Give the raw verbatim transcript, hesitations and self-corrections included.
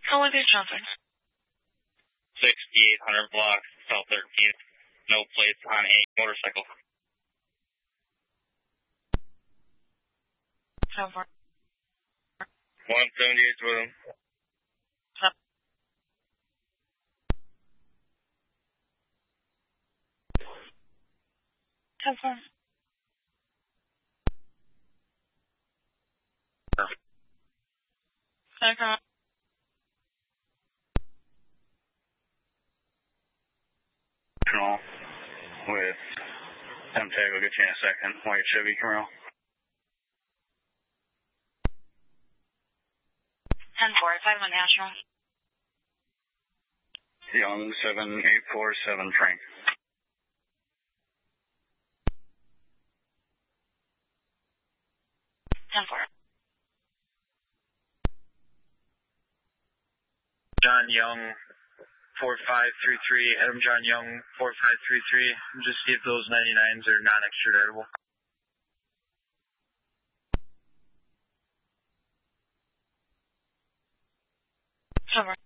Olivia Johnson. sixty-eight hundred block, South thirteenth. No plates on a motorcycle. ten four. one seventy-eight with him. ten four. Second. Control with M Tag, will get you in a second. White Chevy Camaro. ten four, five one National. Young seven eight four seven Frank. ten four. John Young four five three three, Adam John Young four five three three. Just see if those ninety-nines are non-extraditable. ten four.